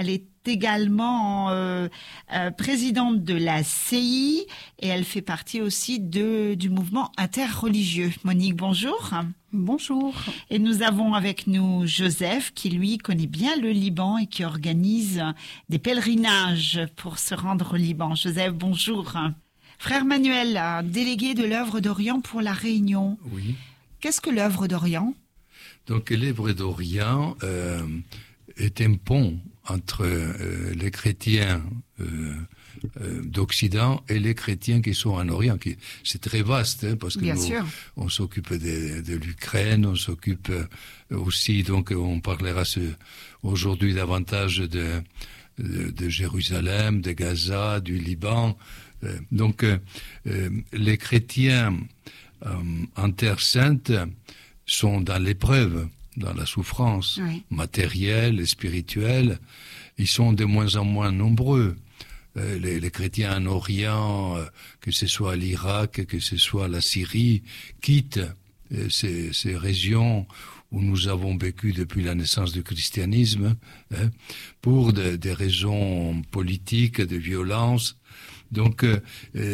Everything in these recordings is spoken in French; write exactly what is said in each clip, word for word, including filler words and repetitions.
Elle est également euh, euh, présidente de la C I et elle fait partie aussi de, du mouvement interreligieux. Monique, bonjour. Bonjour. Et nous avons avec nous Joseph qui, lui, connaît bien le Liban et qui organise des pèlerinages pour se rendre au Liban. Joseph, bonjour. Frère Manuel, délégué de l'œuvre d'Orient pour la Réunion. Oui. Qu'est-ce que l'œuvre d'Orient ? Donc l'œuvre d'Orient euh, est un pont entre euh, les chrétiens euh, euh, d'Occident et les chrétiens qui sont en Orient. Qui, c'est très vaste, hein, parce que Bien nous, sûr. on s'occupe de, de l'Ukraine, on s'occupe aussi, donc on parlera ce, aujourd'hui davantage de, de, de Jérusalem, de Gaza, du Liban. Euh, donc euh, euh, les chrétiens euh, en Terre Sainte sont dans l'épreuve, dans la souffrance oui. matérielle et spirituelle. Ils sont de moins en moins nombreux. Euh, les, les chrétiens en Orient, euh, que ce soit l'Irak, que ce soit la Syrie, quittent euh, ces, ces régions où nous avons vécu depuis la naissance du christianisme, hein, pour de, des raisons politiques, de violence. Donc, euh,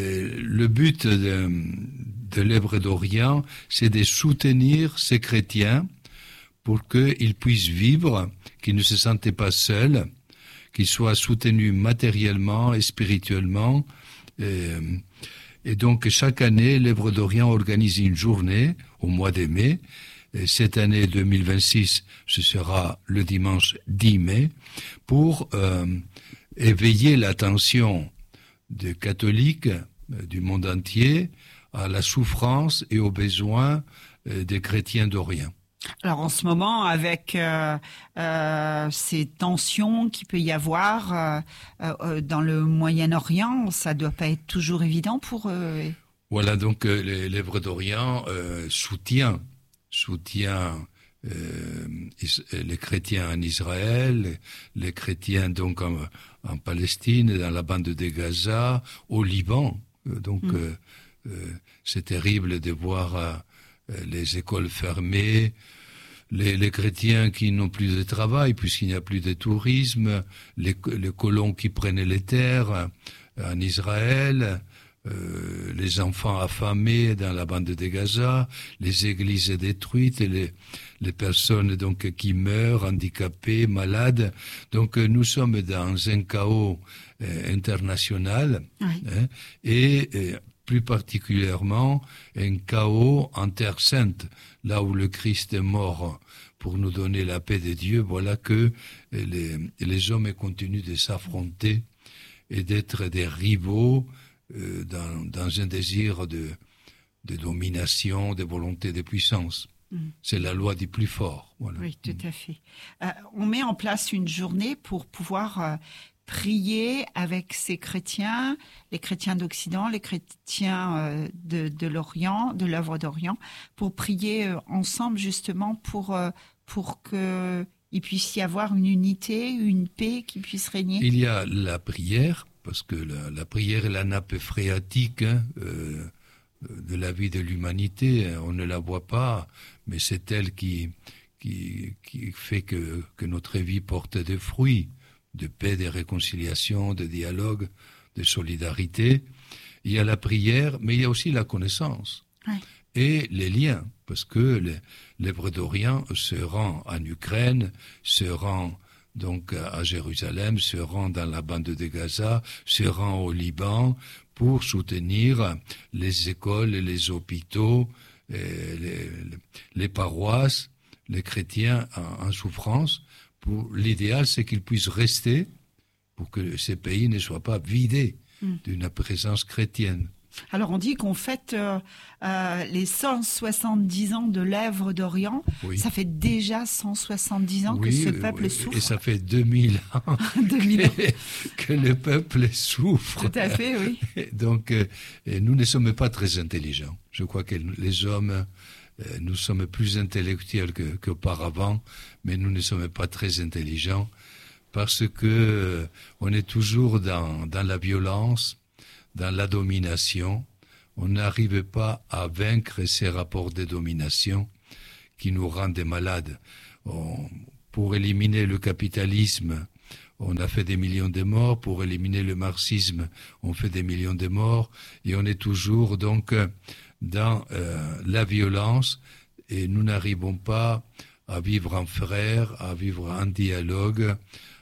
le but de, de l'œuvre d'Orient, c'est de soutenir ces chrétiens pour qu'ils puissent vivre, qu'ils ne se sentent pas seuls, qu'ils soient soutenus matériellement et spirituellement. Et, et donc, chaque année, l'œuvre d'Orient organise une journée au mois de mai. Et cette année deux mille vingt-six, ce sera le dimanche dix mai, pour euh, éveiller l'attention des catholiques euh, du monde entier à la souffrance et aux besoins euh, des chrétiens d'Orient. Alors en ce moment, avec euh, euh, ces tensions qu'il peut y avoir euh, euh, dans le Moyen-Orient, ça doit pas être toujours évident pour eux. Voilà, donc euh, l'œuvre d'Orient euh, soutient, soutient euh, les chrétiens en Israël, les chrétiens donc en, en Palestine, dans la bande de Gaza, au Liban. Donc mmh. euh, euh, c'est terrible de voir euh, les écoles fermées, les, les chrétiens qui n'ont plus de travail puisqu'il n'y a plus de tourisme, les, les colons qui prennent les terres en Israël, euh, les enfants affamés dans la bande de Gaza, les églises détruites, les, les personnes donc qui meurent, handicapées, malades. Donc nous sommes dans un chaos euh, international, oui. hein, et, et plus particulièrement un chaos en Terre Sainte, là où le Christ est mort pour nous donner la paix de Dieu. Voilà que les, les hommes continuent de s'affronter et d'être des rivaux euh, dans, dans un désir de, de domination, de volonté de puissance. Mmh. C'est la loi du plus fort. Voilà. Oui, tout à fait. Euh, on met en place une journée pour pouvoir euh, prier avec ces chrétiens, les chrétiens d'Occident, les chrétiens euh, de, de l'Orient, de l'œuvre d'Orient, pour prier euh, ensemble justement pour, euh, pour qu'il puisse y avoir une unité, une paix qui puisse régner. Il y a la prière, parce que la, la prière est la nappe phréatique hein, euh, de la vie de l'humanité. On ne la voit pas, mais c'est elle qui, qui, qui fait que, que notre vie porte des fruits, de paix, de réconciliation, de dialogue, de solidarité. Il y a la prière, mais il y a aussi la connaissance. Ouais. Et les liens, parce que l'œuvre d'Orient se rend en Ukraine, se rend donc à Jérusalem, se rend dans la bande de Gaza, se rend au Liban pour soutenir les écoles, les hôpitaux, les, les paroisses, les chrétiens en, en souffrance. Pour l'idéal, c'est qu'ils puissent rester pour que ces pays ne soient pas vidés mmh. d'une présence chrétienne. Alors on dit qu'on fête euh, euh, les cent soixante-dix ans de l'œuvre d'Orient. Oui. Ça fait déjà cent soixante-dix ans oui, que ce peuple oui, souffre. Et ça fait deux mille ans, deux mille ans. Que, que le peuple souffre. Tout à fait, oui. Donc euh, nous ne sommes pas très intelligents. Je crois que les hommes, euh, nous sommes plus intellectuels que, qu'auparavant, mais nous ne sommes pas très intelligents parce que euh, on est toujours dans, dans la violence, dans la domination. On n'arrive pas à vaincre ces rapports de domination qui nous rendent malades. On, pour éliminer le capitalisme, on a fait des millions de morts. Pour éliminer le marxisme, on fait des millions de morts. Et on est toujours donc dans euh, la violence. Et nous n'arrivons pas à vivre en frères, à vivre en dialogue,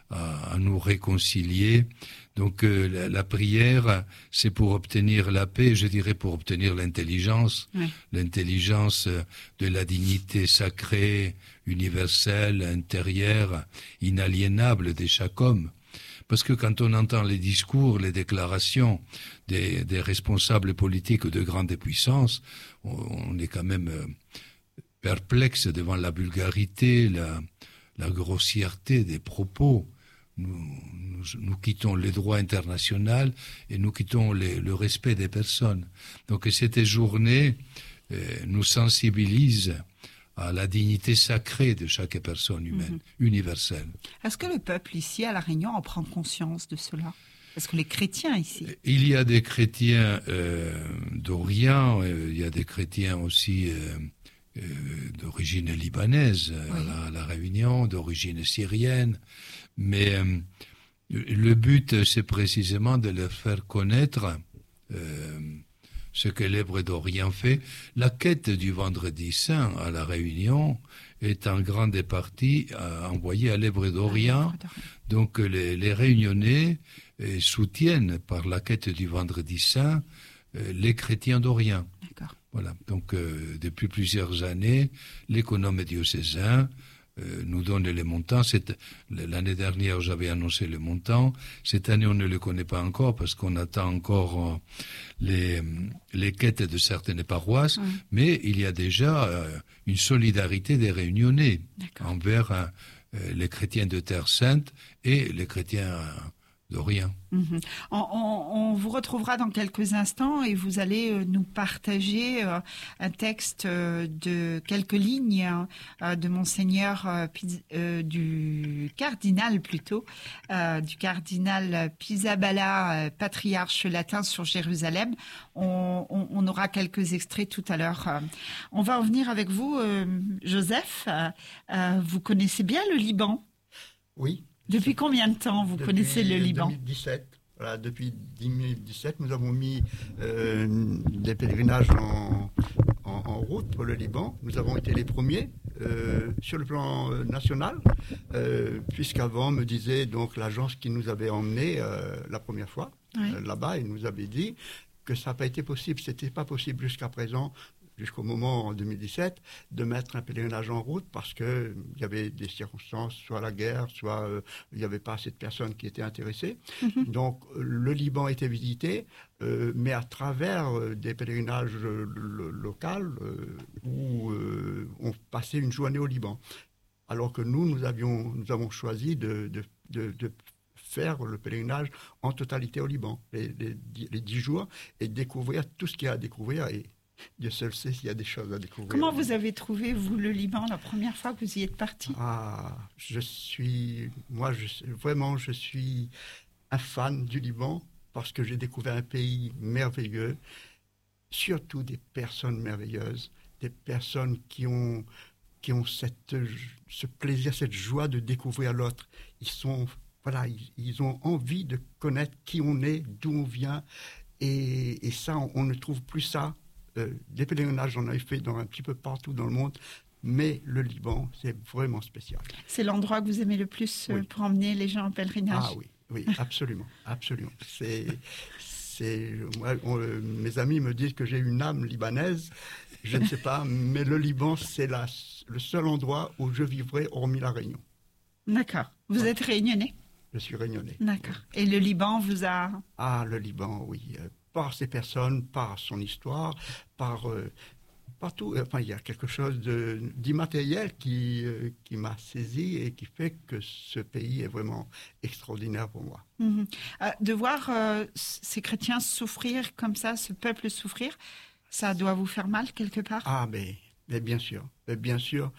à, à nous réconcilier. Donc euh, la, la prière, c'est pour obtenir la paix, je dirais pour obtenir l'intelligence, oui. L'intelligence de la dignité sacrée, universelle, intérieure, inaliénable de chaque homme. Parce que quand on entend les discours, les déclarations des, des responsables politiques de grandes puissances, on, on est quand même euh, perplexe devant la vulgarité, la, la grossièreté des propos. Nous, nous, nous quittons les droits internationaux et nous quittons les, le respect des personnes. Donc cette journée euh, nous sensibilise à la dignité sacrée de chaque personne humaine, mm-hmm. universelle. Est-ce que le peuple ici à La Réunion en prend conscience de cela? Est-ce que les chrétiens ici? Il y a des chrétiens euh, d'Orient, euh, il y a des chrétiens aussi euh, euh, d'origine libanaise oui. à, la, à La Réunion, d'origine syrienne. Mais euh, le but, c'est précisément de leur faire connaître euh, ce que l'Hébreu d'Orient fait. La quête du Vendredi Saint à La Réunion est en grande partie euh, envoyée à l'Hébreu d'Orient. Donc les, les Réunionnais euh, soutiennent par la quête du Vendredi Saint euh, les chrétiens d'Orient. D'accord. Voilà. Donc euh, depuis plusieurs années, l'économe diocésain Euh, nous donne les montants. Cette, l'année dernière, j'avais annoncé le montant. Cette année, on ne le connaît pas encore parce qu'on attend encore euh, les, les quêtes de certaines paroisses. Mmh. Mais il y a déjà euh, une solidarité des Réunionnais D'accord. envers euh, les chrétiens de Terre Sainte et les chrétiens euh, d'Orient. Mmh. On, on, on vous retrouvera dans quelques instants et vous allez euh, nous partager euh, un texte euh, de quelques lignes euh, de Monseigneur euh, Piz, euh, du cardinal plutôt euh, du cardinal Pizzaballa, euh, patriarche latin sur Jérusalem. On, on, on aura quelques extraits tout à l'heure. Euh, on va revenir avec vous, euh, Joseph. Euh, euh, vous connaissez bien le Liban? Oui. Depuis combien de temps vous depuis connaissez le Liban? deux mille dix-sept. Voilà, depuis deux mille dix-sept, nous avons mis euh, des pèlerinages en, en, en route pour le Liban. Nous avons été les premiers euh, sur le plan euh, national, euh, puisqu'avant, me disait donc l'agence qui nous avait emmenés euh, la première fois oui. euh, là-bas, il nous avait dit que ça n'a pas été possible. C'était pas possible jusqu'à présent, jusqu'au moment en deux mille dix-sept, de mettre un pèlerinage en route parce qu'il y avait des circonstances, soit la guerre, soit euh, il n'y avait pas assez de personnes qui étaient intéressées. Mm-hmm. Donc le Liban était visité, euh, mais à travers euh, des pèlerinages euh, locaux euh, où euh, on passait une journée au Liban. Alors que nous, nous, avions, nous avons choisi de, de, de, de faire le pèlerinage en totalité au Liban, les, les, les dix jours, et découvrir tout ce qu'il y a à découvrir. Et Dieu seul sait s'il y a des choses à découvrir. Comment vous avez trouvé, vous, le Liban, la première fois que vous y êtes parti? Ah, je suis... Moi, je, vraiment, je suis un fan du Liban parce que j'ai découvert un pays merveilleux, surtout des personnes merveilleuses, des personnes qui ont, qui ont cette, ce plaisir, cette joie de découvrir l'autre. Ils sont... Voilà, ils, ils ont envie de connaître qui on est, d'où on vient. Et, et ça, on, on ne trouve plus ça. Euh, des pèlerinages, j'en ai fait dans un petit peu partout dans le monde, mais le Liban, c'est vraiment spécial. C'est l'endroit que vous aimez le plus oui. pour emmener les gens en pèlerinage? Ah oui, oui, absolument, absolument. C'est, c'est, moi, on, euh, mes amis me disent que j'ai une âme libanaise, je ne sais pas, mais le Liban, c'est la, le seul endroit où je vivrai hormis la Réunion. D'accord. Vous ouais. êtes réunionnais? Je suis réunionnais. D'accord. Et le Liban vous a... Ah, le Liban, oui. Euh, par ses personnes, par son histoire, par, euh, partout. Enfin, il y a quelque chose de, d'immatériel qui, euh, qui m'a saisi et qui fait que ce pays est vraiment extraordinaire pour moi. Mmh. Euh, de voir euh, ces chrétiens souffrir comme ça, ce peuple souffrir, ça doit vous faire mal quelque part? Ah, mais, mais bien sûr, mais bien sûr.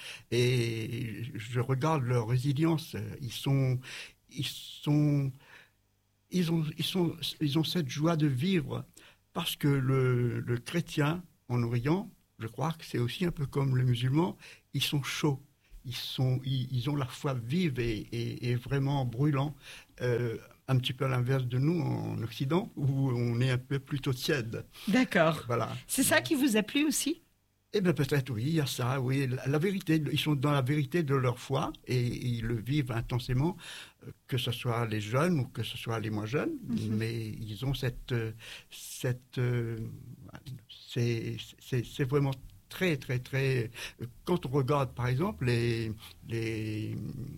Et je regarde leur résilience. Ils sont... Ils sont Ils ont, ils, sont, ils ont cette joie de vivre parce que le, le chrétien en Orient, je crois que c'est aussi un peu comme le musulman, ils sont chauds. ils, sont, ils, ils ont la foi vive et, et, et vraiment brûlant, euh, un petit peu à l'inverse de nous en Occident, où on est un peu plutôt tiède. D'accord. Voilà. C'est ça qui vous a plu aussi? Eh bien, peut-être, oui, il y a ça, oui. La, la vérité, ils sont dans la vérité de leur foi et, et ils le vivent intensément, que ce soit les jeunes ou que ce soit les moins jeunes, mm-hmm. mais ils ont cette... cette euh, c'est, c'est, c'est vraiment très, très, très... Quand on regarde, par exemple, les... les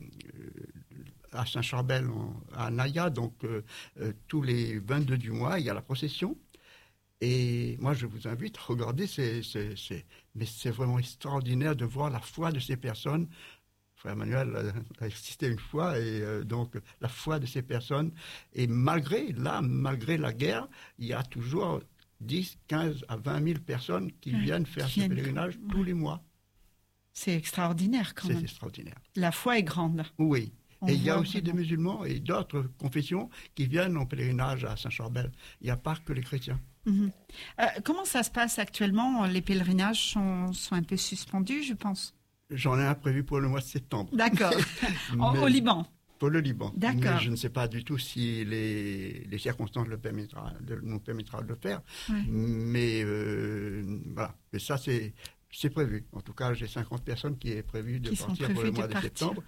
à Saint-Charbel, à Naya, donc euh, euh, tous les vingt-deux du mois, il y a la procession. Et moi, je vous invite à regarder, c'est, c'est, c'est, mais c'est vraiment extraordinaire de voir la foi de ces personnes. Frère Emmanuel a assisté une fois, et euh, donc la foi de ces personnes. Et malgré, là, malgré la guerre, il y a toujours dix, quinze à vingt mille personnes qui oui, viennent faire ce pèlerinage oui. tous les mois. C'est extraordinaire quand c'est même. C'est extraordinaire. La foi est grande. Oui. On et il y a aussi vraiment. des musulmans et d'autres confessions qui viennent en pèlerinage à Saint-Charbel. Il n'y a pas que les chrétiens. Mmh. Euh, comment ça se passe actuellement? Les pèlerinages sont, sont un peu suspendus, je pense. J'en ai un prévu pour le mois de septembre. D'accord. Au Liban. Pour le Liban. D'accord. Mais je ne sais pas du tout si les, les circonstances le permettra, de, nous permettra de le faire. Ouais. Mais euh, voilà. Mais ça, c'est, c'est prévu. En tout cas, j'ai cinquante personnes qui est prévu de qui partir pour le mois de, de septembre.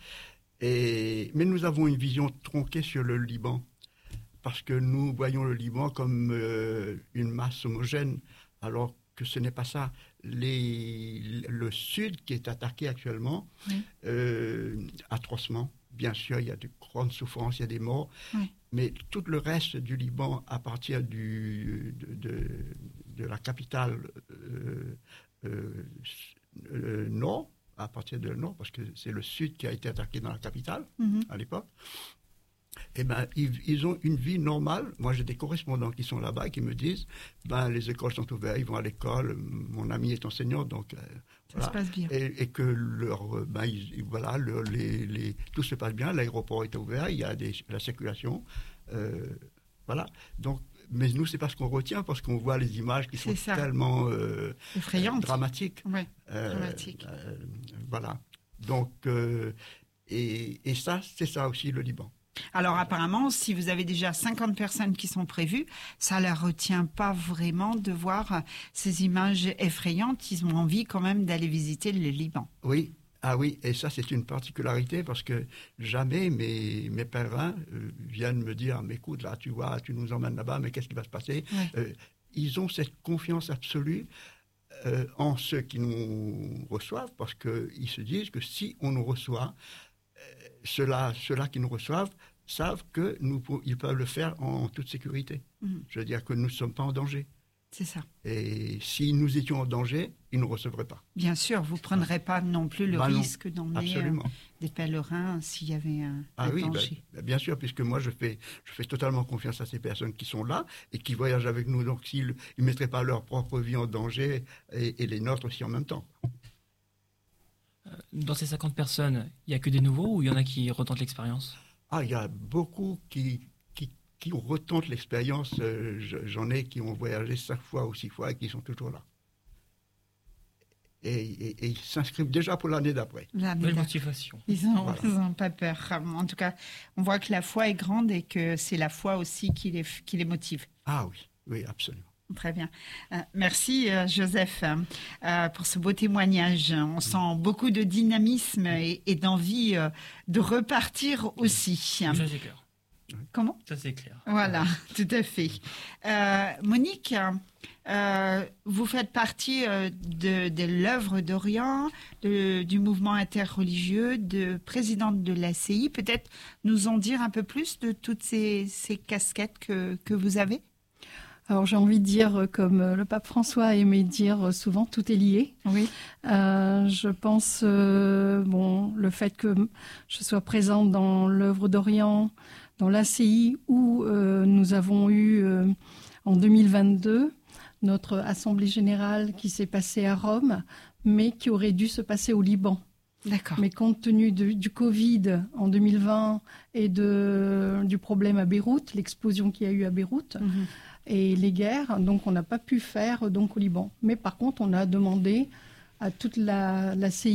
Et, mais nous avons une vision tronquée sur le Liban. Parce que nous voyons le Liban comme euh, une masse homogène, alors que ce n'est pas ça. Les, le Sud qui est attaqué actuellement, oui. euh, atrocement, bien sûr, il y a de grandes souffrances, il y a des morts, oui. mais tout le reste du Liban, à partir du, de, de, de la capitale euh, euh, euh, nord, à partir de nord, parce que c'est le Sud qui a été attaqué dans la capitale mm-hmm. à l'époque, eh ben, ils, ils ont une vie normale. Moi, j'ai des correspondants qui sont là-bas et qui me disent, ben, les écoles sont ouvertes, ils vont à l'école. Mon ami est enseignant, donc euh, ça voilà. se passe bien. Et, et que leur, ben, ils, voilà, le, les, les, tout se passe bien. L'aéroport est ouvert, il y a des, la circulation, euh, voilà. Donc, mais nous, c'est pas ce qu'on retient parce qu'on voit les images qui c'est sont ça. tellement euh, effrayantes, euh, dramatiques. Ouais, euh, dramatiques. Euh, voilà. Donc, euh, et, et ça, c'est ça aussi le Liban. Alors apparemment, si vous avez déjà cinquante personnes qui sont prévues, ça ne la retient pas vraiment de voir ces images effrayantes. Ils ont envie quand même d'aller visiter le Liban. Oui, ah oui, et ça c'est une particularité parce que jamais mes, mes pèlerins euh, viennent me dire, mais écoute, là tu vois, tu nous emmènes là-bas, mais qu'est-ce qui va se passer? Ouais. euh, Ils ont cette confiance absolue euh, en ceux qui nous reçoivent parce qu'ils se disent que si on nous reçoit, Ceux-là, ceux-là qui nous reçoivent savent que nous, ils peuvent le faire en toute sécurité. Mmh. Je veux dire que nous ne sommes pas en danger. C'est ça. Et si nous étions en danger, ils ne nous recevraient pas. Bien sûr, vous ne prendrez pas non plus le bah risque non, d'emmener euh, des pèlerins s'il y avait un, ah un oui, danger. Bah, bien sûr, puisque moi je fais, je fais totalement confiance à ces personnes qui sont là et qui voyagent avec nous. Donc s'ils ne mettraient pas leur propre vie en danger et, et les nôtres aussi en même temps. Dans ces cinquante personnes, il n'y a que des nouveaux ou il y en a qui retentent l'expérience? Ah, il y a beaucoup qui, qui, qui retentent l'expérience. Euh, j'en ai qui ont voyagé cinq fois ou six fois et qui sont toujours là. Et, et, et ils s'inscrivent déjà pour l'année d'après. Belle motivation. Ils n'ont voilà. pas peur. En tout cas, on voit que la foi est grande et que c'est la foi aussi qui les, qui les motive. Ah oui, oui, absolument. Très bien. Euh, merci euh, Joseph euh, pour ce beau témoignage. On sent beaucoup de dynamisme et, et d'envie euh, de repartir aussi. Ça c'est clair. Comment? Ça c'est clair. Voilà, tout à fait. Euh, Monique, euh, vous faites partie euh, de, de l'œuvre d'Orient, de, du mouvement interreligieux, de présidente de l'A C I. Peut-être nous en dire un peu plus de toutes ces, ces casquettes que, que vous avez? Alors j'ai envie de dire, comme le pape François aimait dire souvent, tout est lié. Oui. Euh, je pense, euh, bon, le fait que je sois présente dans l'œuvre d'Orient, dans l'A C I, où euh, nous avons eu euh, en deux mille vingt-deux notre assemblée générale qui s'est passée à Rome, mais qui aurait dû se passer au Liban. D'accord. Mais compte tenu de, du Covid en deux mille vingt et de, du problème à Beyrouth, l'explosion qu'il y a eu à Beyrouth, mm-hmm. et les guerres, donc on n'a pas pu faire donc au Liban. Mais par contre, on a demandé à toute la, la C I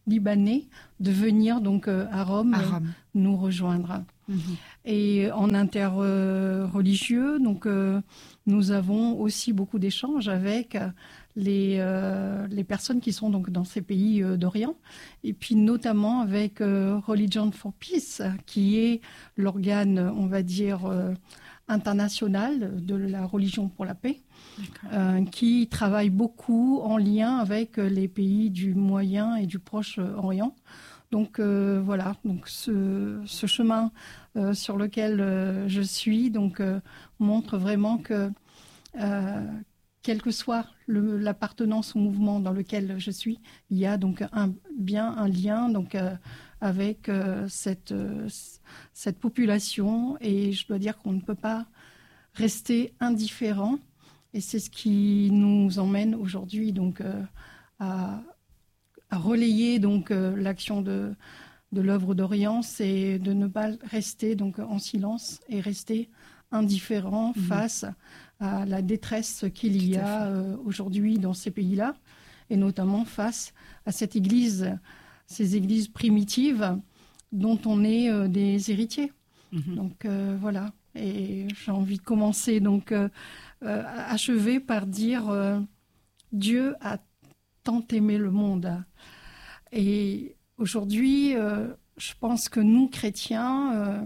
libanais de venir donc euh, à Rome, À Rome. euh, nous rejoindre. Mhm. Et en interreligieux, donc euh, nous avons aussi beaucoup d'échanges avec les, euh, les personnes qui sont donc dans ces pays euh, d'Orient, et puis notamment avec euh, Religion for Peace, qui est l'organe, on va dire, euh, international de la religion pour la paix, euh, qui travaille beaucoup en lien avec les pays du Moyen et du Proche-Orient. Donc euh, voilà, donc ce, ce chemin euh, sur lequel euh, je suis donc euh, montre vraiment que euh, quelle que soit le, l'appartenance au mouvement dans lequel je suis, il y a donc un, bien un lien donc euh, avec euh, cette euh, cette population, et je dois dire qu'on ne peut pas rester indifférent, et c'est ce qui nous emmène aujourd'hui donc euh, à à relayer donc euh, l'action de, de l'œuvre d'Orient, c'est de ne pas rester donc en silence et rester indifférent mmh. face à la détresse qu'il y a euh, aujourd'hui dans ces pays-là, et notamment face à cette église, ces églises primitives dont on est euh, des héritiers. Mmh. Donc euh, voilà, et j'ai envie de commencer donc euh, euh, achever par dire euh, Dieu a tant aimé le monde. Et aujourd'hui, euh, je pense que nous, chrétiens, euh,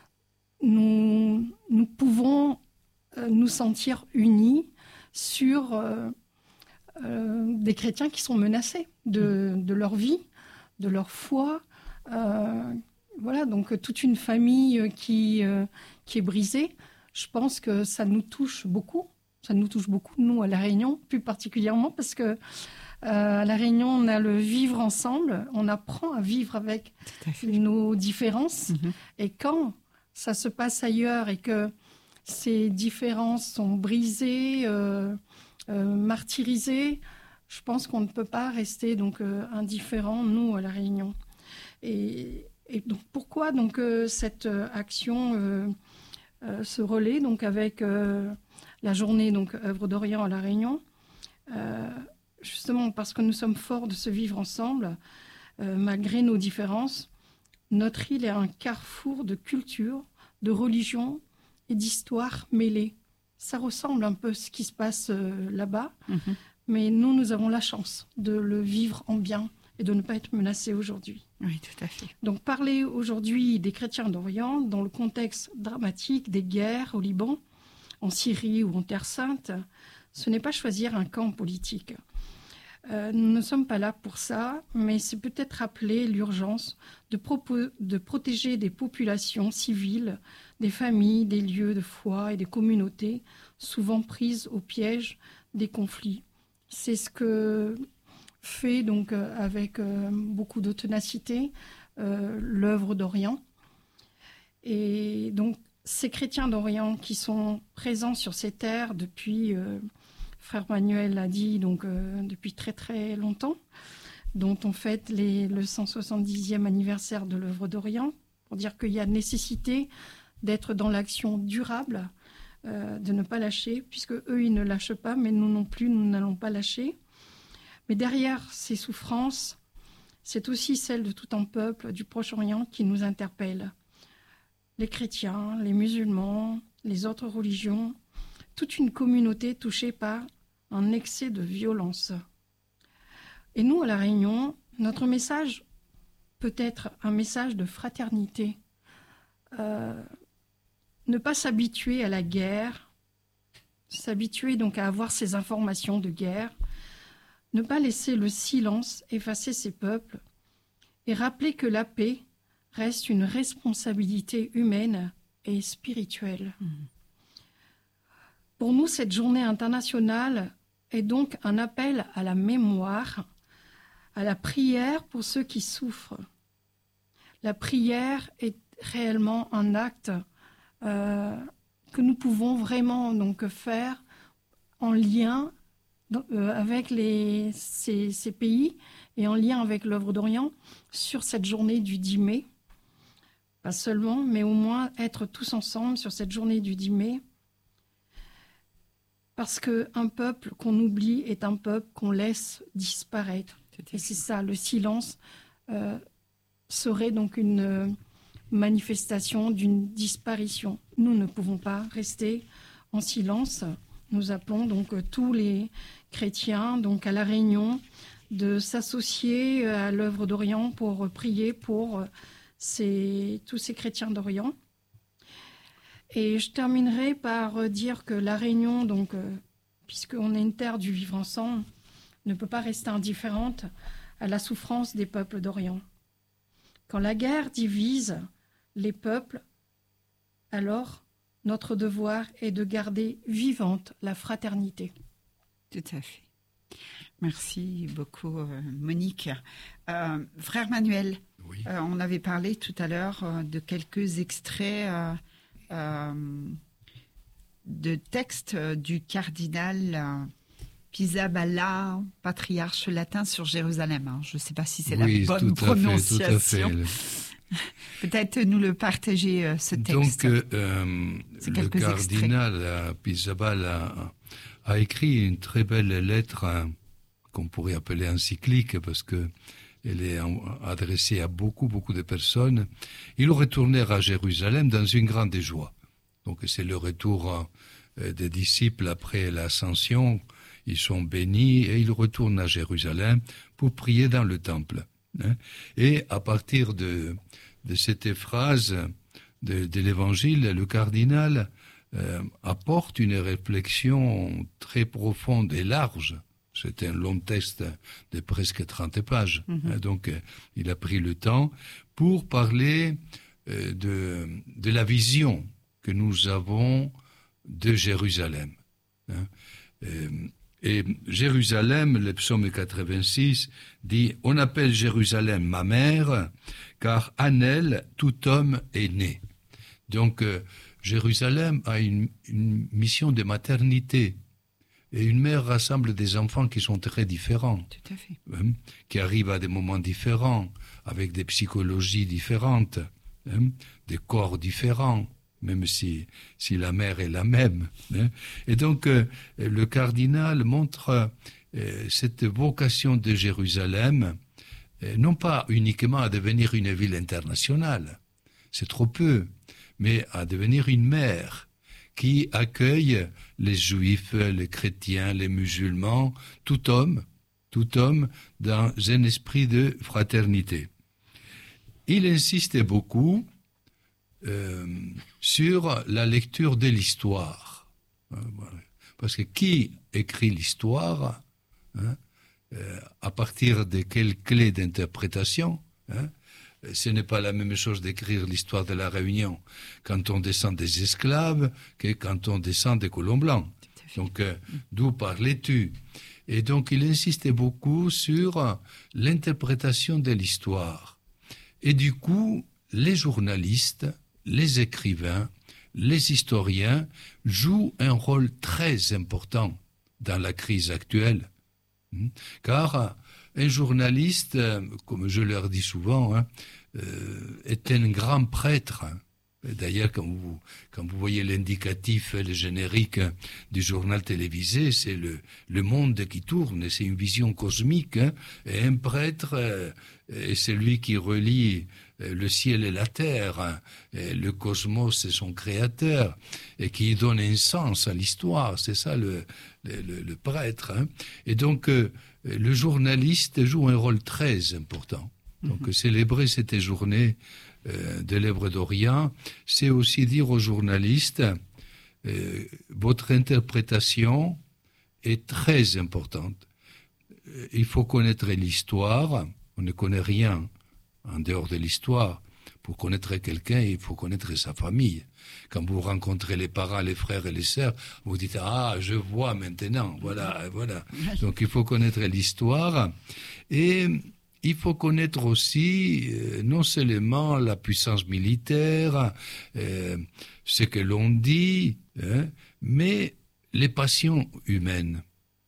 nous, nous pouvons euh, nous sentir unis sur euh, euh, des chrétiens qui sont menacés de, de leur vie, de leur foi. Euh, voilà, donc toute une famille qui, euh, qui est brisée. Je pense que ça nous touche beaucoup. Ça nous touche beaucoup, nous, à La Réunion, plus particulièrement, parce que Euh, à La Réunion, on a le vivre ensemble, on apprend à vivre avec nos différences. Mmh. Et quand ça se passe ailleurs et que ces différences sont brisées, euh, euh, martyrisées, je pense qu'on ne peut pas rester donc euh, indifférent, nous, à La Réunion. Et, et donc pourquoi donc euh, cette euh, action euh, euh, se relaie donc avec euh, la journée donc œuvre d'Orient à La Réunion? euh, Justement parce que nous sommes forts de se vivre ensemble, euh, malgré nos différences. Notre île est un carrefour de culture, de religion et d'histoire mêlées. Ça ressemble un peu à ce qui se passe euh, là-bas, mm-hmm. mais nous, nous avons la chance de le vivre en bien et de ne pas être menacés aujourd'hui. Oui, tout à fait. Donc parler aujourd'hui des chrétiens d'Orient dans le contexte dramatique des guerres au Liban, en Syrie ou en Terre Sainte, ce n'est pas choisir un camp politique. Euh, nous ne sommes pas là pour ça, mais c'est peut-être rappeler l'urgence de, propos, de protéger des populations civiles, des familles, des lieux de foi et des communautés souvent prises au piège des conflits. C'est ce que fait donc euh, avec euh, beaucoup de ténacité euh, l'œuvre d'Orient. Et donc ces chrétiens d'Orient qui sont présents sur ces terres depuis... Euh, Frère Manuel l'a dit donc, euh, depuis très très longtemps, dont on fête les, le cent soixante-dixième anniversaire de l'œuvre d'Orient, pour dire qu'il y a nécessité d'être dans l'action durable, euh, de ne pas lâcher, puisque eux ils ne lâchent pas, mais nous non plus, nous n'allons pas lâcher. Mais derrière ces souffrances, c'est aussi celle de tout un peuple du Proche-Orient qui nous interpelle. Les chrétiens, les musulmans, les autres religions, toute une communauté touchée par un excès de violence. Et nous, à La Réunion, notre message peut être un message de fraternité. Euh, ne pas s'habituer à la guerre, s'habituer donc à avoir ces informations de guerre, ne pas laisser le silence effacer ces peuples, et rappeler que la paix reste une responsabilité humaine et spirituelle. Mmh. Pour nous, cette journée internationale est donc un appel à la mémoire, à la prière pour ceux qui souffrent. La prière est réellement un acte euh, que nous pouvons vraiment donc faire en lien euh, avec les, ces, ces pays et en lien avec l'œuvre d'Orient sur cette journée du dix mai. Pas seulement, mais au moins être tous ensemble sur cette journée du dix mai. Parce qu'un peuple qu'on oublie est un peuple qu'on laisse disparaître. Et c'est ça, le silence euh, serait donc une euh, manifestation d'une disparition. Nous ne pouvons pas rester en silence. Nous appelons donc euh, tous les chrétiens donc à La Réunion de s'associer à l'œuvre d'Orient pour euh, prier pour euh, ces, tous ces chrétiens d'Orient. Et je terminerai par euh, dire que La Réunion, donc, euh, puisqu'on est une terre du vivre ensemble, ne peut pas rester indifférente à la souffrance des peuples d'Orient. Quand la guerre divise les peuples, alors notre devoir est de garder vivante la fraternité. Tout à fait. Merci beaucoup, euh, Monique. Euh, frère Manuel, Oui. euh, on avait parlé tout à l'heure euh, de quelques extraits euh, euh, de textes euh, du cardinal euh, Pizzaballa, patriarche latin sur Jérusalem. Hein. Je ne sais pas si c'est oui, la bonne tout à prononciation. fait, tout à fait. Peut-être nous le partager, euh, ce texte. Donc, euh, le cardinal euh, Pizzaballa a, a écrit une très belle lettre euh, qu'on pourrait appeler encyclique parce que elle est en, adressée à beaucoup, beaucoup de personnes. Ils retournèrent à Jérusalem dans une grande joie. Donc, c'est le retour euh, des disciples après l'ascension. Ils sont bénis et ils retournent à Jérusalem pour prier dans le temple. Hein. Et à partir de, de cette phrase de, de l'Évangile, le cardinal euh, apporte une réflexion très profonde et large. C'est un long texte de presque trente pages. Mm-hmm. Hein. Donc, euh, il a pris le temps pour parler euh, de, de la vision que nous avons de Jérusalem. Hein. Euh, Et Jérusalem, le psaume quatre-vingt-six, dit « On appelle Jérusalem ma mère, car en elle tout homme est né. » Donc, euh, Jérusalem a une, une mission de maternité. Et une mère rassemble des enfants qui sont très différents. Tout à fait. Hein, qui arrivent à des moments différents, avec des psychologies différentes, hein, des corps différents. Même si, si la mère est la même. Hein. Et donc, euh, le cardinal montre euh, cette vocation de Jérusalem, euh, non pas uniquement à devenir une ville internationale, c'est trop peu, mais à devenir une mère qui accueille les juifs, les chrétiens, les musulmans, tout homme, tout homme dans un esprit de fraternité. Il insiste beaucoup Euh, sur la lecture de l'histoire. Parce que qui écrit l'histoire, hein, euh, à partir de quelles clés d'interprétation, hein, ce n'est pas la même chose d'écrire l'histoire de la Réunion quand on descend des esclaves que quand on descend des colons blancs. Donc, euh, d'où parlais-tu? Et donc, il insistait beaucoup sur l'interprétation de l'histoire. Et du coup, les journalistes, les écrivains, les historiens jouent un rôle très important dans la crise actuelle. Car un journaliste, comme je leur dis souvent, hein, euh, est un grand prêtre. D'ailleurs, quand vous, quand vous voyez l'indicatif, le générique du journal télévisé, c'est le, le monde qui tourne, c'est une vision cosmique. Hein, et un prêtre euh, est celui qui relie le ciel et la terre, hein, et le cosmos et son créateur, et qui donne un sens à l'histoire. C'est ça le, le, le prêtre. Hein. Et donc, euh, le journaliste joue un rôle très important. Donc, mm-hmm. célébrer cette journée euh, de l'Œuvre d'Orient, c'est aussi dire aux journalistes, euh, votre interprétation est très importante. Il faut connaître l'histoire, on ne connaît rien en dehors de l'histoire. Pour connaître quelqu'un, il faut connaître sa famille. Quand vous rencontrez les parents, les frères et les sœurs, vous dites « Ah, je vois maintenant, voilà, voilà. » Donc, il faut connaître l'histoire. Et il faut connaître aussi, euh, non seulement la puissance militaire, euh, ce que l'on dit, hein, mais les passions humaines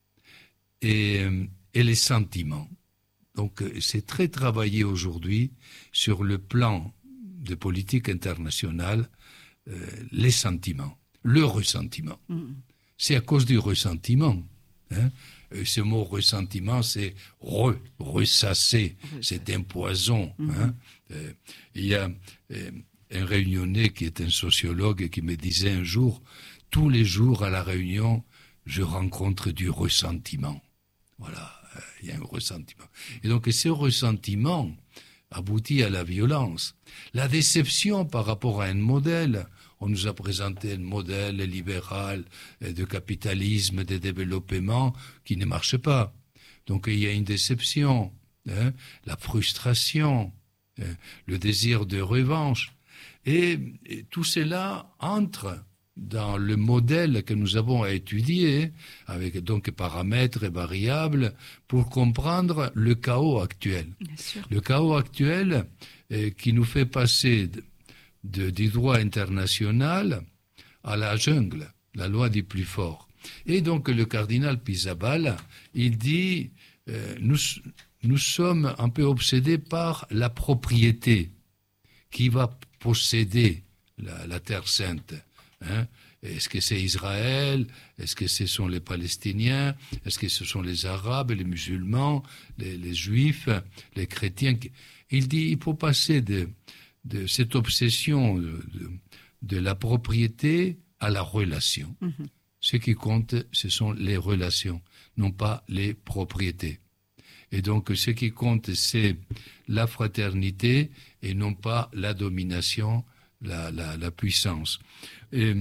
et, et les sentiments. Donc, c'est très travaillé aujourd'hui sur le plan de politique internationale, euh, les sentiments, le ressentiment. Mmh. C'est à cause du ressentiment Hein. Ce mot ressentiment, c'est re, ressasser, c'est un poison. Mm-hmm. Hein. Euh, il y a euh, un Réunionnais qui est un sociologue qui me disait un jour, tous les jours à la Réunion, je rencontre du ressentiment. Voilà, euh, il y a un ressentiment. Et donc ce ressentiment aboutit à la violence. La déception par rapport à un modèle. On nous a présenté un modèle libéral de capitalisme, de développement qui ne marche pas. Donc il y a une déception, hein, la frustration, hein, le désir de revanche. Et, et tout cela entre dans le modèle que nous avons à étudier, avec donc paramètres et variables, pour comprendre le chaos actuel. Le chaos actuel eh, qui nous fait passer de, de, du droit international à la jungle, la loi du plus fort. Et donc le cardinal Pizzaballa, il dit, euh, nous, nous sommes un peu obsédés par la propriété qui va posséder la, la Terre Sainte. Hein? Est-ce que c'est Israël? Est-ce que ce sont les Palestiniens? Est-ce que ce sont les Arabes, les musulmans, les, les Juifs, les chrétiens? Il dit il faut passer de, de cette obsession de, de, de la propriété à la relation. Mm-hmm. Ce qui compte, ce sont les relations, non pas les propriétés. Et donc, ce qui compte, c'est la fraternité et non pas la domination, la, la, la puissance. Et,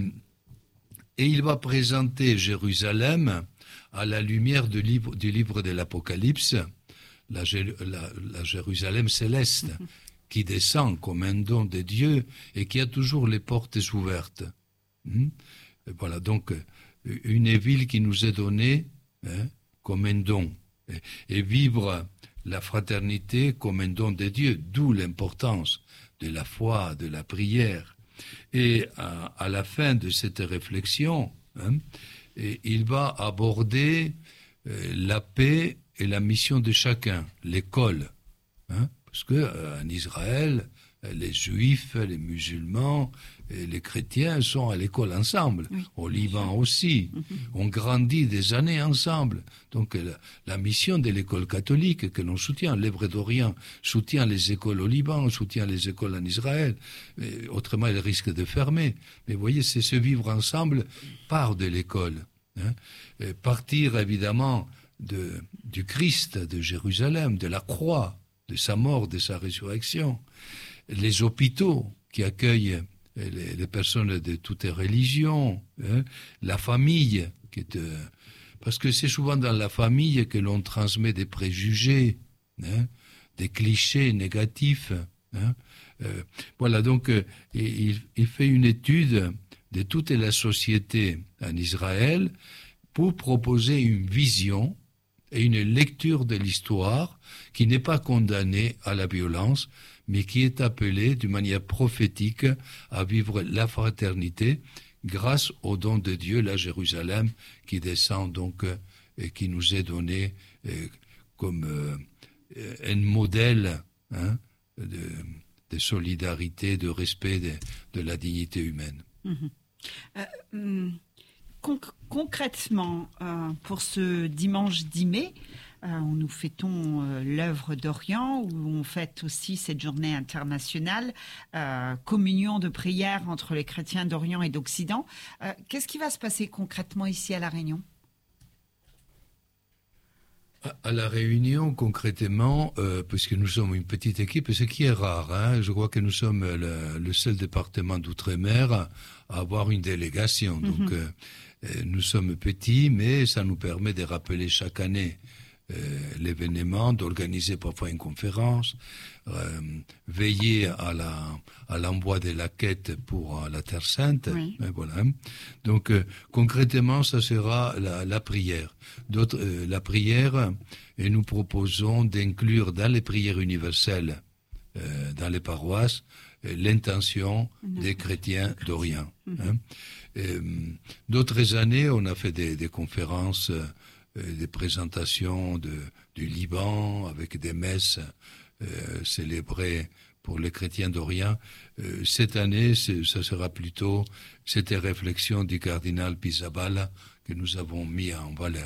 et il va présenter Jérusalem à la lumière du livre, du livre de l'Apocalypse, la, la, la Jérusalem céleste, mm-hmm. qui descend comme un don de Dieu et qui a toujours les portes ouvertes. Hum? Voilà, donc, une ville qui nous est donnée hein, comme un don. Et, et vivre la fraternité comme un don de Dieu, d'où l'importance de la foi, de la prière. Et à, à la fin de cette réflexion, hein, et il va aborder euh, la paix et la mission de chacun, l'école. Hein, parce que euh, en Israël, les juifs, les musulmans et les chrétiens sont à l'école ensemble. Oui. Au Liban aussi. Mm-hmm. On grandit des années ensemble. Donc la, la mission de l'école catholique que l'on soutient, l'Èvre d'Orient soutient les écoles au Liban, soutient les écoles en Israël. Et autrement, elle risque de fermer. Mais vous voyez, c'est ce vivre ensemble part de l'école. Hein. Et partir évidemment de, du Christ, de Jérusalem, de la croix, de sa mort, de sa résurrection. Les hôpitaux qui accueillent les, les personnes de toutes les religions, hein, la famille, qui est, euh, parce que c'est souvent dans la famille que l'on transmet des préjugés, hein, des clichés négatifs. Hein, euh, voilà, donc euh, il, il fait une étude de toute la société en Israël pour proposer une vision et une lecture de l'histoire qui n'est pas condamnée à la violence, mais qui est appelée d'une manière prophétique à vivre la fraternité grâce au don de Dieu, la Jérusalem, qui descend donc et qui nous est donné euh, comme euh, un modèle hein, de, de solidarité, de respect de, de la dignité humaine. Mmh. Euh, hum, conc- concrètement, euh, pour ce dimanche dix mai, Euh, nous fêtons euh, l'œuvre d'Orient, où on fête aussi cette journée internationale, euh, communion de prière entre les chrétiens d'Orient et d'Occident. Euh, qu'est-ce qui va se passer concrètement ici à La Réunion ? À, à La Réunion, concrètement, euh, puisque nous sommes une petite équipe, ce qui est rare, hein, je crois que nous sommes le, le seul département d'outre-mer à avoir une délégation. Mm-hmm. Donc, euh, nous sommes petits, mais ça nous permet de rappeler chaque année Euh, l'événement, d'organiser parfois une conférence, euh, veiller à la à l'envoi de la quête pour euh, la Terre Sainte. Oui. Et voilà. Donc euh, concrètement, ça sera la, la prière. D'autres, euh, la prière, et nous proposons d'inclure dans les prières universelles, euh, dans les paroisses, euh, l'intention mmh. des chrétiens d'Orient. Mmh. Hein. Et, euh, d'autres années, on a fait des, des conférences. Euh, des présentations de, du Liban avec des messes euh, célébrées pour les chrétiens d'Orient. Euh, cette année, c'est, ça sera plutôt cette réflexion du cardinal Pizzaballa que nous avons mis en valeur.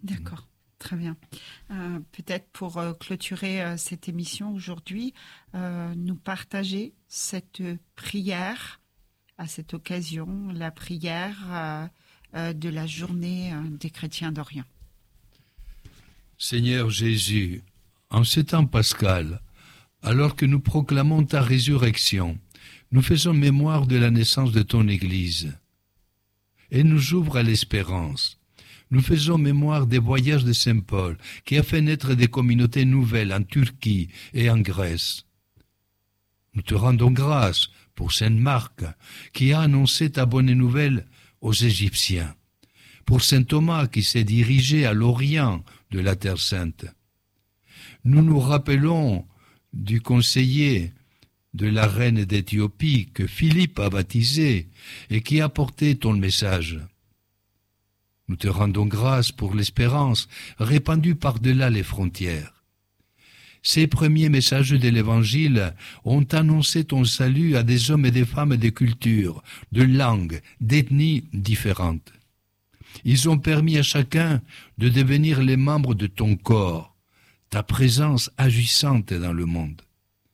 D'accord, très bien. Euh, peut-être pour euh, clôturer euh, cette émission aujourd'hui, euh, nous partager cette prière à cette occasion, la prière euh, euh, de la journée euh, des chrétiens d'Orient. Seigneur Jésus, en ce temps pascal, alors que nous proclamons ta résurrection, nous faisons mémoire de la naissance de ton Église et nous ouvre à l'espérance. Nous faisons mémoire des voyages de Saint Paul qui a fait naître des communautés nouvelles en Turquie et en Grèce. Nous te rendons grâce pour Saint Marc qui a annoncé ta bonne nouvelle aux Égyptiens, pour Saint Thomas qui s'est dirigé à l'Orient de la Terre Sainte. Nous nous rappelons du conseiller de la reine d'Éthiopie que Philippe a baptisé et qui a porté ton message. Nous te rendons grâce pour l'espérance répandue par-delà les frontières. Ces premiers messages de l'Évangile ont annoncé ton salut à des hommes et des femmes de cultures, de langues, d'ethnies différentes. Ils ont permis à chacun de devenir les membres de ton corps, ta présence agissante dans le monde.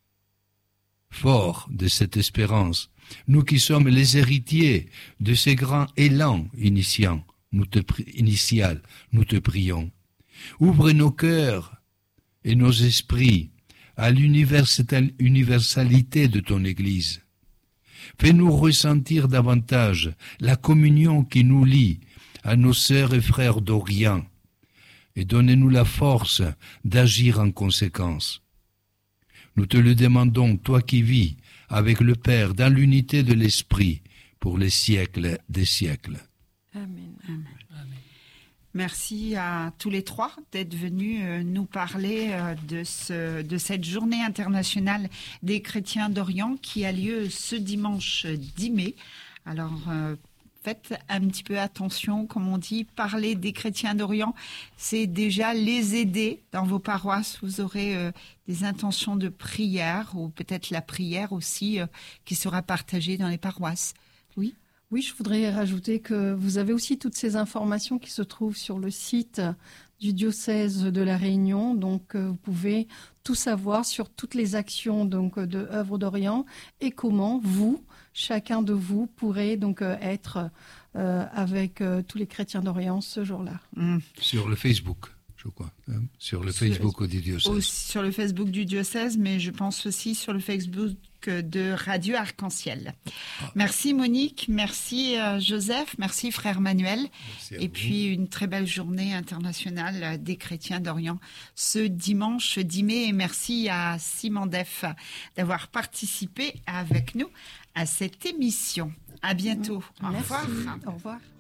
Forts de cette espérance, nous qui sommes les héritiers de ces grands élans initiants, nous te, initial, nous te prions. Ouvre nos cœurs et nos esprits à l'universalité de ton Église. Fais-nous ressentir davantage la communion qui nous lie à nos sœurs et frères d'Orient et donnez-nous la force d'agir en conséquence. Nous te le demandons, toi qui vis avec le Père dans l'unité de l'Esprit pour les siècles des siècles. Amen. Amen. Merci à tous les trois d'être venus nous parler de, ce, de cette journée internationale des chrétiens d'Orient qui a lieu ce dimanche dix mai. Alors, euh, faites un petit peu attention, comme on dit, parler des chrétiens d'Orient, c'est déjà les aider dans vos paroisses. Vous aurez euh, des intentions de prière ou peut-être la prière aussi euh, qui sera partagée dans les paroisses. Oui. Oui, je voudrais rajouter que vous avez aussi toutes ces informations qui se trouvent sur le site du diocèse de La Réunion. Donc, euh, vous pouvez tout savoir sur toutes les actions donc, de œuvre d'Orient et comment vous, chacun de vous, pourrez donc euh, être euh, avec euh, tous les chrétiens d'Orient ce jour-là. Mmh. Sur le Facebook, je crois. Hein, sur le Facebook sur, du diocèse. Au, sur le Facebook du diocèse, mais je pense aussi sur le Facebook de Radio Arc-en-Ciel. Ah. Merci Monique, merci euh, Joseph, merci frère Manuel. Merci et vous. Puis une très belle journée internationale des chrétiens d'Orient ce dimanche dix mai. Et merci à Simon Def d'avoir participé avec nous à cette émission. À bientôt. Merci. Au revoir. Au revoir.